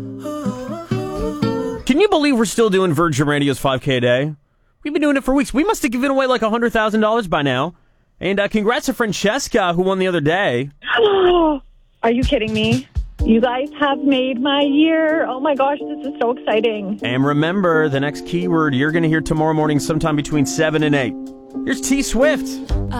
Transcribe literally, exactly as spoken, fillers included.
Can you believe we're still doing Virgin Radio's five K a day? We've been doing it for weeks. We must have given away like one hundred thousand dollars by now. And uh, congrats to Francesca, who won the other day. Are you kidding me? You guys have made my year. Oh my gosh, this is so exciting. And remember, the next keyword you're going to hear tomorrow morning sometime between seven and eight. Here's T Swift.